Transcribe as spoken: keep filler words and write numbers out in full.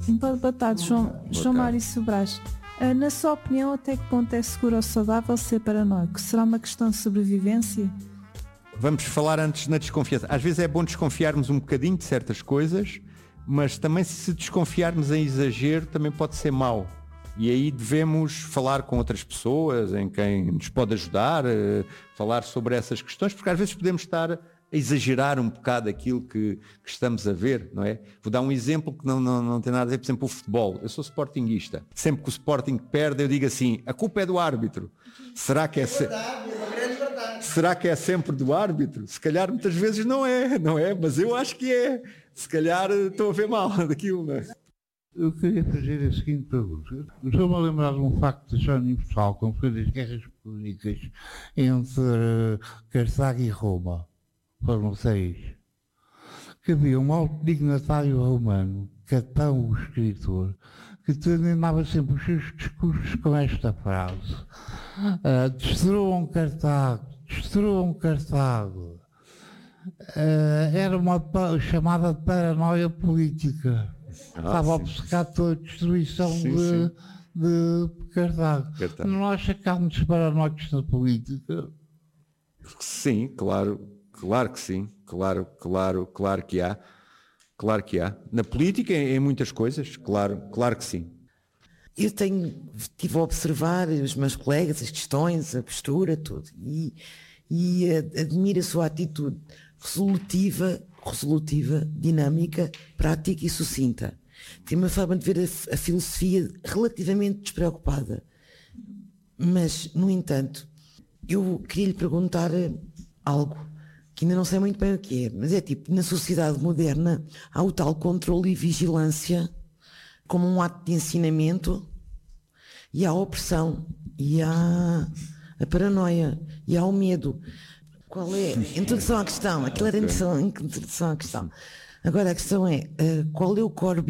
Boa, boa tarde, João, Boa João tarde. Mário Sobrais. Ah, na sua opinião, até que ponto é seguro ou saudável ser paranoico? Será uma questão de sobrevivência? Vamos falar antes na desconfiança. Às vezes é bom desconfiarmos um bocadinho de certas coisas, mas também se desconfiarmos em exagero também pode ser mau. E aí devemos falar com outras pessoas, em quem nos pode ajudar, eh, falar sobre essas questões, porque às vezes podemos estar a exagerar um bocado aquilo que, que estamos a ver, não é? Vou dar um exemplo que não, não, não tem nada a ver, por exemplo, o futebol. Eu sou sportinguista. Sempre que o Sporting perde, eu digo assim, a culpa é do árbitro. Será que é... Se... Será que é sempre do árbitro? Se calhar muitas vezes não é, não é? Mas eu acho que é. Se calhar estou a ver mal daquilo, não é? Eu queria fazer a seguinte pergunta. Estou-me a lembrar de um facto de história universal, como foi das guerras púnicas entre Cartago e Roma. Foram seis. Que havia um alto dignatário romano, Catão, o escritor, que terminava sempre os seus discursos com esta frase: uh, destruam Cartago, destruam Cartago. Uh, era uma pa- chamada paranoia política. Ah, Estava sim. obcecado pela destruição Sim, de, sim. de Cartago. Cartago. Não acha que há muitos paranoicos na política? Sim, claro, claro que sim, claro, claro, claro que há, claro que há. Na política, em, em muitas coisas, claro, claro que sim. Eu tenho, estive a observar os meus colegas, as questões, a postura, tudo, e, e a- admiro a sua atitude resolutiva, resolutiva, dinâmica, prática e sucinta. Tem uma forma de ver a, a filosofia relativamente despreocupada. Mas, no entanto, eu queria lhe perguntar eh, algo que ainda não sei muito bem o que é, mas é tipo, na sociedade moderna há o tal controle e vigilância como um ato de ensinamento, e há a opressão, e há a paranoia, e há o medo. Qual é? Introdução à questão, aquilo era introdução, introdução à questão. Agora a questão é, eh, qual é o core